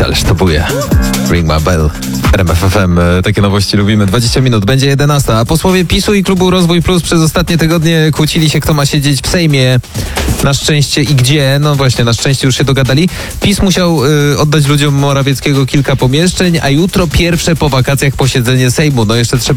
Ależ to buje. Ring my bell. RMF FM. Takie nowości lubimy. 20 minut. Będzie 11. A posłowie PiS-u i klubu Rozwój Plus przez ostatnie tygodnie kłócili się, kto ma siedzieć w Sejmie. Na szczęście i gdzie. No właśnie, na szczęście już się dogadali. PiS musiał oddać ludziom Morawieckiego kilka pomieszczeń, a jutro pierwsze po wakacjach posiedzenie Sejmu. No jeszcze trzeba